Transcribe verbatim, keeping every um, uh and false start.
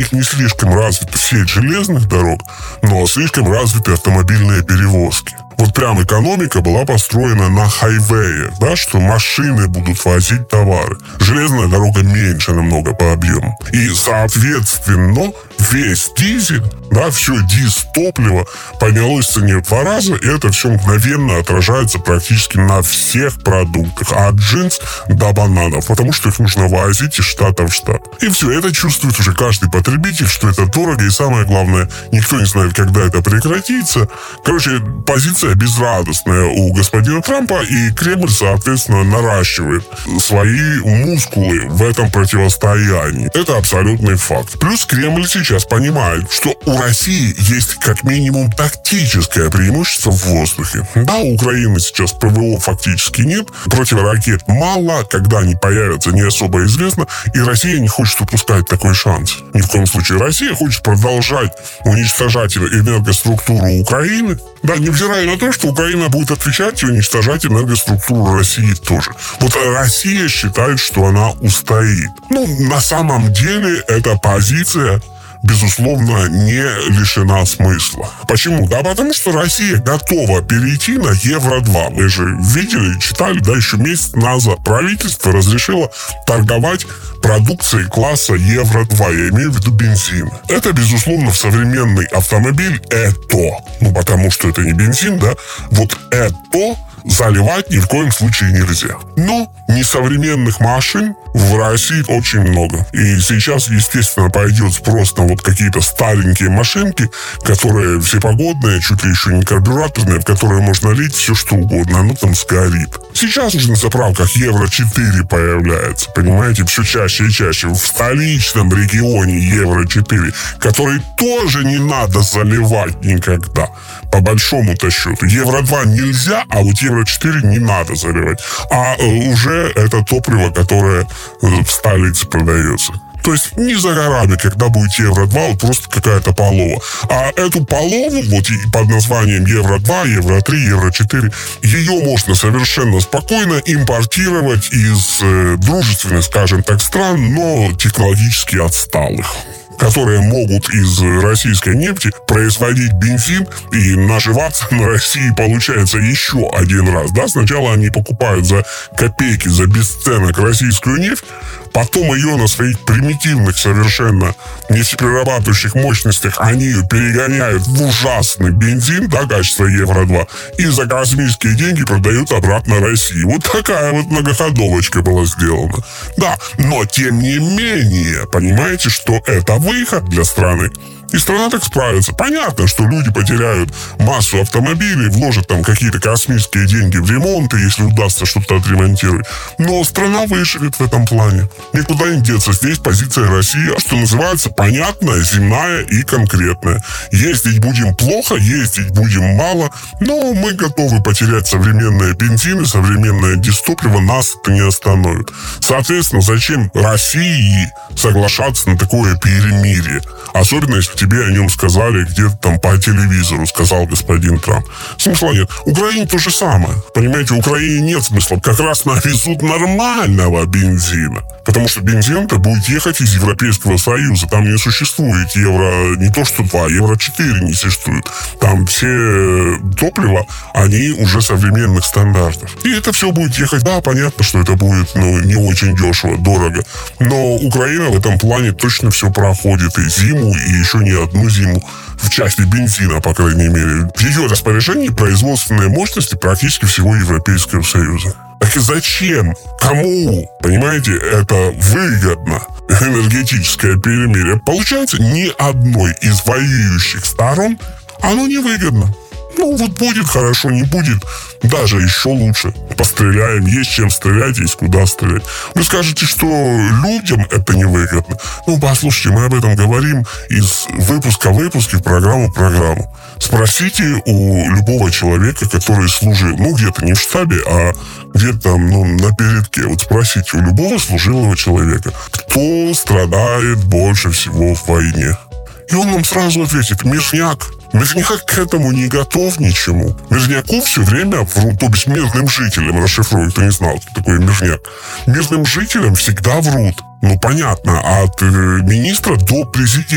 них не слишком развита сеть железных дорог, но слишком развиты автомобильные перевозки. Вот прям экономика была построена на хайвее, да, что машины будут возить товары. Железная дорога меньше намного по объему. И, соответственно, весь дизель, да, все дизтопливо поднялось в цене в два раза, и это все мгновенно отражается практически на всех продуктах, от джинс до бананов, потому что их нужно возить из штата в штат. И все, это чувствует уже каждый потребитель, что это дорого, и самое главное, никто не знает, когда это прекратится. Короче, позиция безрадостная у господина Трампа, и Кремль, соответственно, наращивает свои мускулы в этом противостоянии. Это абсолютный факт. Плюс Кремль сейчас понимает, что у России есть как минимум тактическое преимущество в воздухе. Да, у Украины сейчас ПВО фактически нет, противоракет мало, когда они появятся, не особо известно, и Россия не хочет упускать такой шанс. Ни в коем случае. Россия хочет продолжать уничтожать энергоструктуру Украины, да, невзирая на то, что Украина будет отвечать и уничтожать энергоструктуру России тоже. Вот Россия считает, что она устоит. Ну, на самом деле, эта позиция, безусловно, не лишена смысла. Почему? Да потому что Россия готова перейти на евро два. Мы же видели, читали, да, еще месяц назад правительство разрешило торговать продукцией класса евро два. Я имею в виду бензин. Это, безусловно, в современный автомобиль это. Ну, потому что это не бензин, да. Вот это заливать ни в коем случае нельзя. Но несовременных машин в России очень много. И сейчас, естественно, пойдет спрос на вот какие-то старенькие машинки, которые всепогодные, чуть ли еще не карбюраторные, в которые можно лить все что угодно, оно там сгорит. Сейчас уже на заправках евро четыре появляется, понимаете, все чаще и чаще. В столичном регионе евро четыре, который тоже не надо заливать никогда, по большому-то счету. евро два нельзя, а вот евро четыре не надо заливать. А э, уже это топливо, которое э, в столице продается. То есть не за горами, когда будет евро два, вот просто какая-то полова. А эту полову, вот под названием евро два, евро три, евро четыре, ее можно совершенно спокойно импортировать из э, дружественных, скажем так, стран, но технологически отсталых, которые могут из российской нефти производить бензин и наживаться на России, получается, еще один раз. Да? Сначала они покупают за копейки, за бесценок российскую нефть, потом ее на своих примитивных совершенно нефтеперерабатывающих мощностях они ее перегоняют в ужасный бензин, да, качество евро два, и за космические деньги продают обратно России. Вот такая вот многоходовочка была сделана. Да, но тем не менее, понимаете, что это выход для страны. И страна так справится. Понятно, что люди потеряют массу автомобилей, вложат там какие-то космические деньги в ремонт, если удастся что-то отремонтировать. Но страна выживет в этом плане. Никуда не деться. Здесь позиция России, что называется, понятная, земная и конкретная. Ездить будем плохо, ездить будем мало, но мы готовы потерять современные бензины, современное дистопливо, нас это не остановит. Соответственно, зачем России соглашаться на такое перемирие? Особенно, если тебе о нем сказали где-то там по телевизору, сказал господин Трамп. Смысла нет. Украине то же самое. Понимаете, Украине нет смысла. Как раз навезут нормального бензина. Потому что бензин-то будет ехать из Европейского Союза. Там не существует евро, не то что два, евро четыре не существует. Там все топлива, они уже современных стандартов. И это все будет ехать. Да, понятно, что это будет, ну, не очень дешево, дорого. Но Украина в этом плане точно все проходит. И зиму, и еще не одну зиму. В части бензина, по крайней мере. В ее распоряжении производственные мощности практически всего Европейского Союза. Так и зачем? Кому? Понимаете, это выгодно. Энергетическое перемирие. Получается, ни одной из воюющих сторон оно не выгодно. Ну, вот будет хорошо, не будет, даже еще лучше. Постреляем, есть чем стрелять, есть куда стрелять. Вы скажете, что людям это невыгодно. Ну, послушайте, мы об этом говорим из выпуска в выпуске, в программу в программу. Спросите у любого человека, который служил, ну, где-то не в штабе, а где-то там, ну, на передке. Вот спросите у любого служилого человека, кто страдает больше всего в войне. И он нам сразу ответит: мирняк. Мирняк к этому не готов ничему. Мирняку все время врут, то бишь мирным жителям, расшифрую, кто не знал, кто такой мирняк. Мирным жителям всегда врут. Ну, понятно, от э, министра до президента.